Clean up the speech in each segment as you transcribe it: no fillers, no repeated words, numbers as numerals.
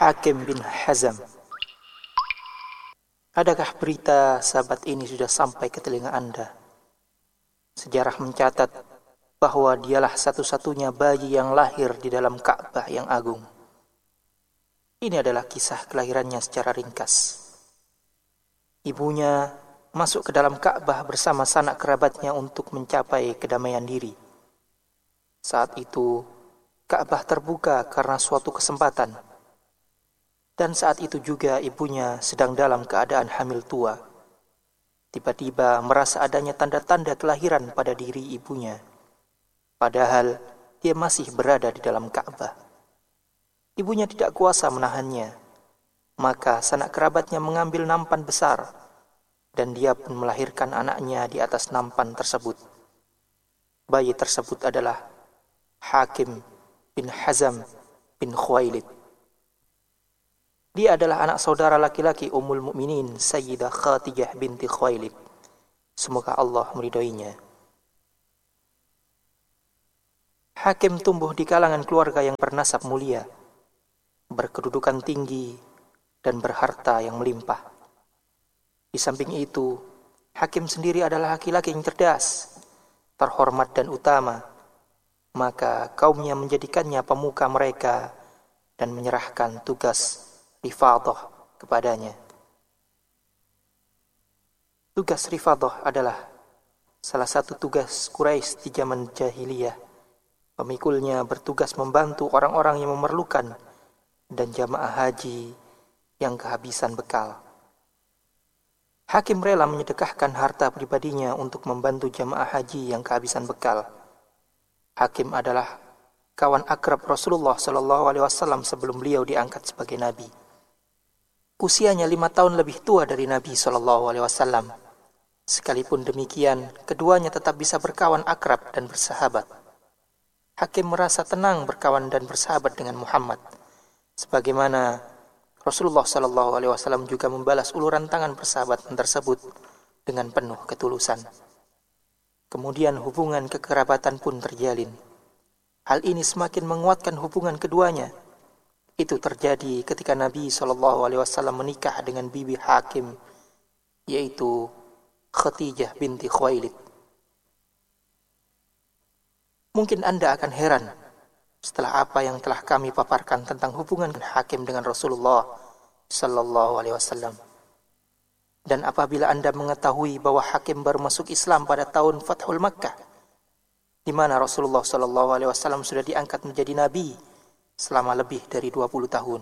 Hakim bin Hazam. Adakah berita sahabat ini sudah sampai ke telinga Anda? Sejarah mencatat bahwa dialah satu-satunya bayi yang lahir di dalam Ka'bah yang agung. Ini adalah kisah kelahirannya secara ringkas. Ibunya masuk ke dalam Ka'bah bersama sanak kerabatnya untuk mencapai kedamaian diri. Saat itu, Ka'bah terbuka karena suatu kesempatan. Dan saat itu juga ibunya sedang dalam keadaan hamil tua. Tiba-tiba merasa adanya tanda-tanda kelahiran pada diri ibunya. Padahal dia masih berada di dalam Ka'bah. Ibunya tidak kuasa menahannya. Maka sanak kerabatnya mengambil nampan besar. Dan dia pun melahirkan anaknya di atas nampan tersebut. Bayi tersebut adalah Hakim bin Hazam bin Khuwailid. Dia adalah anak saudara laki-laki Ummul Mukminin Sayyidah Khadijah binti Khuwailid. Semoga Allah meridhoinya. Hakim tumbuh di kalangan keluarga yang bernasab mulia, berkedudukan tinggi, dan berharta yang melimpah. Di samping itu, Hakim sendiri adalah laki-laki yang cerdas, terhormat dan utama. Maka kaumnya menjadikannya pemuka mereka dan menyerahkan tugas rifadah kepadanya. Tugas rifadah adalah salah satu tugas Quraisy di zaman jahiliyah. Pemikulnya bertugas membantu orang-orang yang memerlukan dan jamaah haji yang kehabisan bekal. Hakim rela menyedekahkan harta pribadinya untuk membantu jamaah haji yang kehabisan bekal. Hakim adalah kawan akrab Rasulullah SAW sebelum beliau diangkat sebagai nabi. Usianya 5 tahun lebih tua dari Nabi SAW. Sekalipun demikian, keduanya tetap bisa berkawan akrab dan bersahabat. Hakim merasa tenang berkawan dan bersahabat dengan Muhammad, sebagaimana Rasulullah SAW juga membalas uluran tangan persahabatan tersebut dengan penuh ketulusan. Kemudian hubungan kekerabatan pun terjalin. Hal ini semakin menguatkan hubungan keduanya. Itu terjadi ketika Nabi SAW menikah dengan bibi Hakim, yaitu Khadijah binti Khuwailid. Mungkin Anda akan heran setelah apa yang telah kami paparkan tentang hubungan Hakim dengan Rasulullah SAW. Dan apabila Anda mengetahui bahwa Hakim baru masuk Islam pada tahun Fathul Makkah, di mana Rasulullah SAW sudah diangkat menjadi nabi selama lebih dari 20 tahun.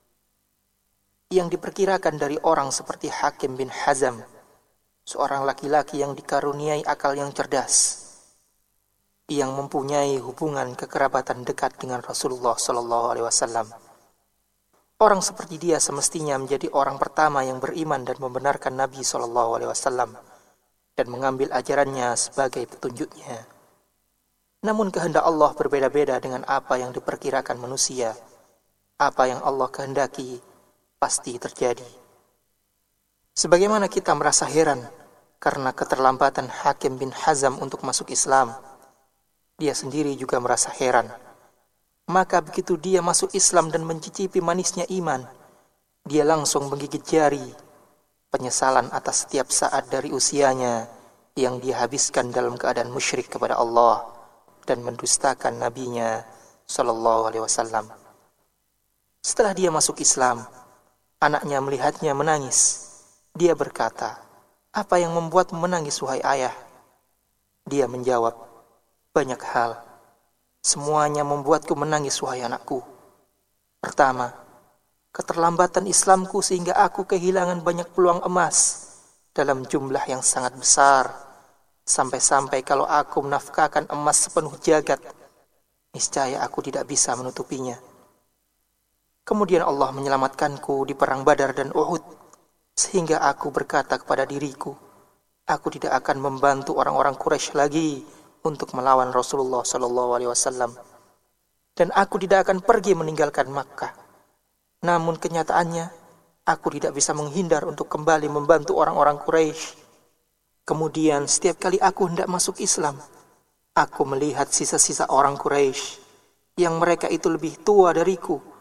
Yang diperkirakan dari orang seperti Hakim bin Hazam, seorang laki-laki yang dikaruniai akal yang cerdas, yang mempunyai hubungan kekerabatan dekat dengan Rasulullah SAW. Orang seperti dia semestinya menjadi orang pertama yang beriman dan membenarkan Nabi SAW dan mengambil ajarannya sebagai petunjuknya. Namun kehendak Allah berbeda-beda dengan apa yang diperkirakan manusia. Apa yang Allah kehendaki pasti terjadi. Sebagaimana kita merasa heran karena keterlambatan Hakim bin Hazam untuk masuk Islam, dia sendiri juga merasa heran. Maka begitu dia masuk Islam dan mencicipi manisnya iman, dia langsung menggigit jari, penyesalan atas setiap saat dari usianya yang dia habiskan dalam keadaan musyrik kepada Allah dan mendustakan nabinya SAW. Setelah dia masuk Islam, anaknya melihatnya menangis. Dia berkata, "Apa yang membuatmu menangis, wahai ayah?" Dia menjawab, "Banyak hal. Semuanya membuatku menangis, wahai anakku. Pertama, keterlambatan Islamku sehingga aku kehilangan banyak peluang emas dalam jumlah yang sangat besar. Sampai-sampai kalau aku menafkahkan emas sepenuh jagat, niscaya aku tidak bisa menutupinya. Kemudian Allah menyelamatkanku di perang Badar dan Uhud, sehingga aku berkata kepada diriku, aku tidak akan membantu orang-orang Quraisy lagi untuk melawan Rasulullah SAW. Dan aku tidak akan pergi meninggalkan Makkah. Namun kenyataannya, aku tidak bisa menghindar untuk kembali membantu orang-orang Quraisy. Kemudian setiap kali aku hendak masuk Islam, aku melihat sisa-sisa orang Quraisy yang mereka itu lebih tua dariku,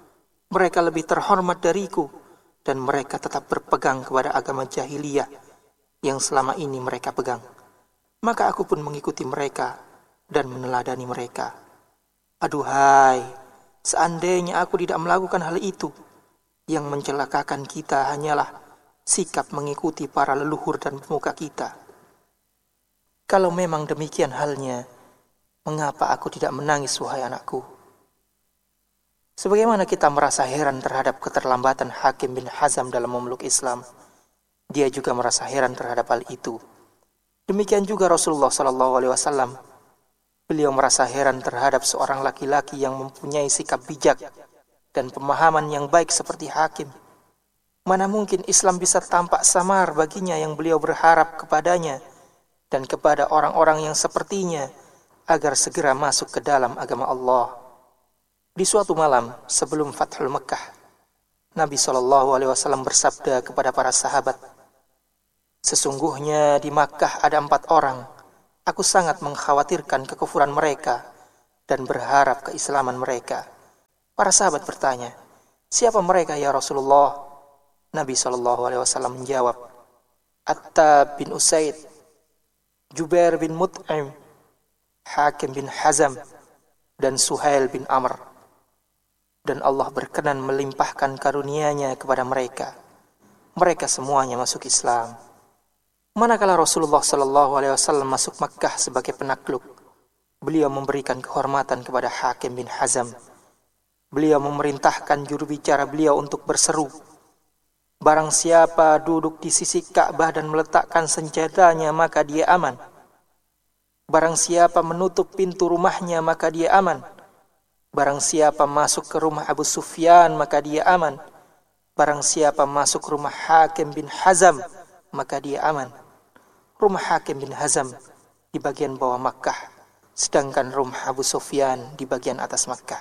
Mereka lebih terhormat dariku, dan mereka tetap berpegang kepada agama jahiliyah yang selama ini mereka pegang. Maka aku pun mengikuti mereka dan meneladani mereka. Aduhai, seandainya aku tidak melakukan hal itu. Yang mencelakakan kita hanyalah sikap mengikuti para leluhur dan pemuka kita. Kalau memang demikian halnya, mengapa aku tidak menangis, wahai anakku? Sebagaimana kita merasa heran terhadap keterlambatan Hakim bin Hazam dalam memeluk Islam, dia juga merasa heran terhadap hal itu. Demikian juga Rasulullah SAW. Beliau merasa heran terhadap seorang laki-laki yang mempunyai sikap bijak dan pemahaman yang baik seperti Hakim. Mana mungkin Islam bisa tampak samar baginya yang beliau berharap kepadanya dan kepada orang-orang yang sepertinya agar segera masuk ke dalam agama Allah. Di suatu malam sebelum Fathul Mekkah, Nabi SAW bersabda kepada para sahabat, "Sesungguhnya di Makkah ada 4 orang. Aku sangat mengkhawatirkan kekufuran mereka dan berharap keislaman mereka." Para sahabat bertanya, "Siapa mereka ya Rasulullah?" Nabi SAW menjawab, "Attab bin Usaid, Jubair bin Mut'im, Hakim bin Hazam, dan Suhail bin Amr. Dan Allah berkenan melimpahkan karunia-Nya kepada mereka. Mereka semuanya masuk Islam." Manakala Rasulullah SAW masuk Makkah sebagai penakluk, beliau memberikan kehormatan kepada Hakim bin Hazam. Beliau memerintahkan juru bicara beliau untuk berseru, "Barang siapa duduk di sisi Ka'bah dan meletakkan senjatanya, maka dia aman. Barang siapa menutup pintu rumahnya, maka dia aman. Barang siapa masuk ke rumah Abu Sufyan, maka dia aman. Barang siapa masuk rumah Hakim bin Hazam, maka dia aman." Rumah Hakim bin Hazam di bagian bawah Makkah, sedangkan rumah Abu Sufyan di bagian atas Makkah.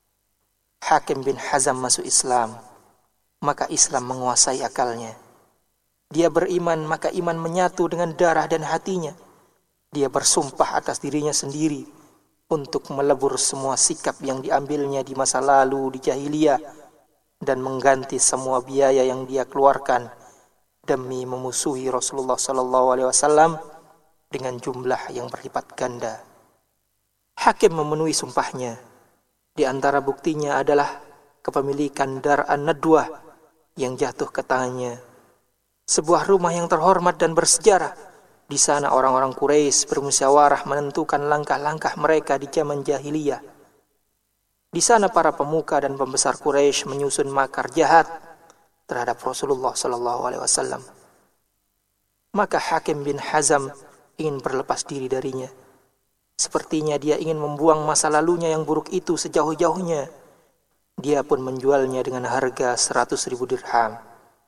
Hakim bin Hazam masuk Islam, maka Islam menguasai akalnya. Dia beriman, maka iman menyatu dengan darah dan hatinya. Dia bersumpah atas dirinya sendiri untuk melebur semua sikap yang diambilnya di masa lalu di jahiliyah dan mengganti semua biaya yang dia keluarkan demi memusuhi Rasulullah SAW dengan jumlah yang berlipat ganda. Hakim memenuhi sumpahnya. Di antara buktinya adalah kepemilikan Dar an-Nadwah yang jatuh ke tangannya. Sebuah rumah yang terhormat dan bersejarah. Di sana orang-orang Quraisy bermusyawarah menentukan langkah-langkah mereka di zaman jahiliyah. Di sana para pemuka dan pembesar Quraisy menyusun makar jahat terhadap Rasulullah SAW. Maka Hakim bin Hazam ingin berlepas diri darinya. Sepertinya dia ingin membuang masa lalunya yang buruk itu sejauh-jauhnya. Dia pun menjualnya dengan harga 100.000 dirham.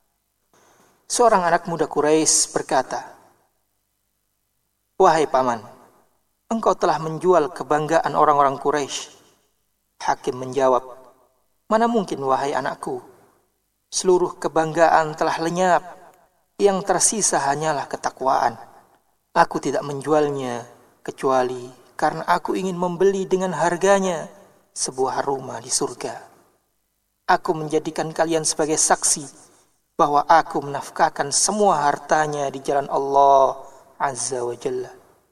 Seorang anak muda Quraisy berkata, "Wahai paman, engkau telah menjual kebanggaan orang-orang Quraisy." Hakim menjawab, "Mana mungkin wahai anakku, seluruh kebanggaan telah lenyap, yang tersisa hanyalah ketakwaan. Aku tidak menjualnya kecuali karena aku ingin membeli dengan harganya sebuah rumah di surga. Aku menjadikan kalian sebagai saksi bahwa aku menafkahkan semua hartanya di jalan Allah Azza wa Jalla."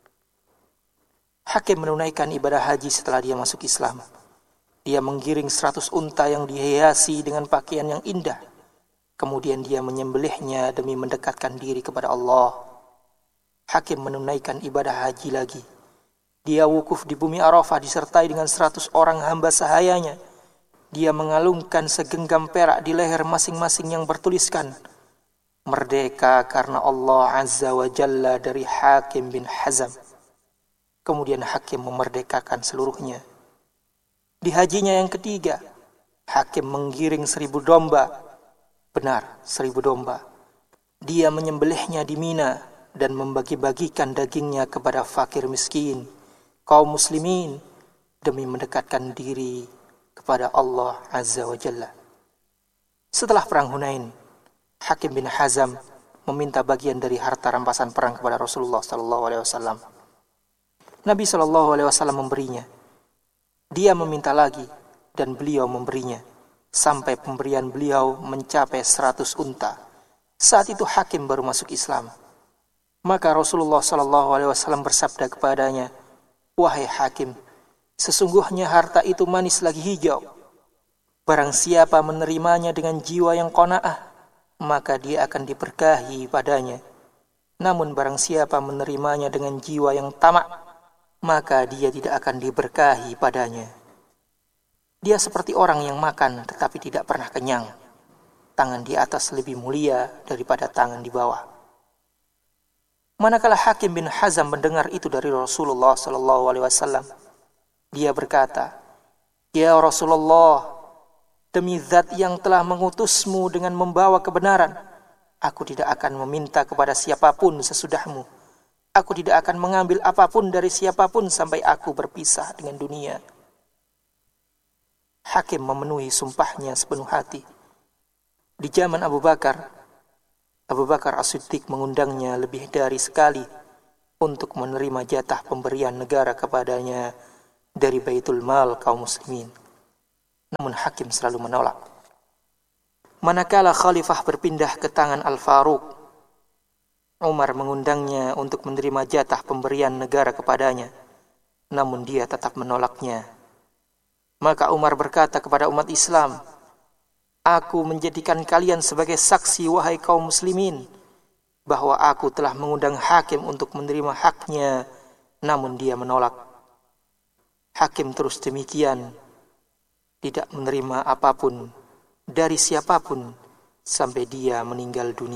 Hakim menunaikan ibadah haji setelah dia masuk Islam. Dia menggiring 100 unta yang dihiasi dengan pakaian yang indah. Kemudian dia menyembelihnya demi mendekatkan diri kepada Allah. Hakim menunaikan ibadah haji lagi. Dia wukuf di bumi Arafah disertai dengan 100 orang hamba sahayanya. Dia mengalungkan segenggam perak di leher masing-masing yang bertuliskan, "Merdeka karena Allah Azza wa Jalla dari Hakim bin Hazam." Kemudian Hakim memerdekakan seluruhnya. Di hajinya yang ketiga, Hakim menggiring 1000 domba. Benar, 1000 domba. Dia menyembelihnya di Mina dan membagi-bagikan dagingnya kepada fakir miskin, kaum muslimin, demi mendekatkan diri kepada Allah Azza wa Jalla. Setelah perang Hunain, Hakim bin Hazam meminta bagian dari harta rampasan perang kepada Rasulullah SAW. Nabi SAW memberinya. Dia meminta lagi dan beliau memberinya. sampai pemberian beliau mencapai 100 unta. Saat itu Hakim baru masuk Islam. Maka Rasulullah SAW bersabda kepadanya, "Wahai Hakim, sesungguhnya harta itu manis lagi hijau. Barang siapa menerimanya dengan jiwa yang qanaah, maka dia akan diberkahi padanya. Namun barang siapa menerimanya dengan jiwa yang tamak, maka dia tidak akan diberkahi padanya. Dia seperti orang yang makan tetapi tidak pernah kenyang. Tangan di atas lebih mulia daripada tangan di bawah." Manakala Hakim bin Hazam mendengar itu dari Rasulullah SAW, dia berkata, "Ya Rasulullah, demi zat yang telah mengutusmu dengan membawa kebenaran, aku tidak akan meminta kepada siapapun sesudahmu. Aku tidak akan mengambil apapun dari siapapun sampai aku berpisah dengan dunia." Hakim memenuhi sumpahnya sepenuh hati. Di zaman Abu Bakar As-Siddiq mengundangnya lebih dari sekali untuk menerima jatah pemberian negara kepadanya dari Baitul Mal kaum muslimin. Namun Hakim selalu menolak. Manakala khalifah berpindah ke tangan Al-Faruq, Umar mengundangnya untuk menerima jatah pemberian negara kepadanya, namun dia tetap menolaknya. Maka Umar berkata kepada umat Islam, "Aku menjadikan kalian sebagai saksi, wahai kaum muslimin, bahwa aku telah mengundang Hakim untuk menerima haknya, namun dia menolak." Hakim terus demikian, tidak menerima apapun dari siapapun sampai dia meninggal dunia.